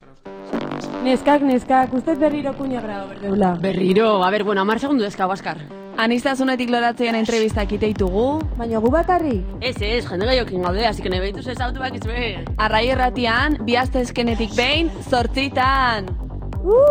Neskak, ustez berriro kuña grado berdeula. Berriro, bueno, 10 segundu dezkago, Askar. Anistasunetik loratzean entrevistak iteitugu. Baina gu bakarrik? Ez, jende gaiokin gaude, así que nahi behituz ez autu bak izbe. Arrai erratian, 2 astezkenetik behin, 8:00.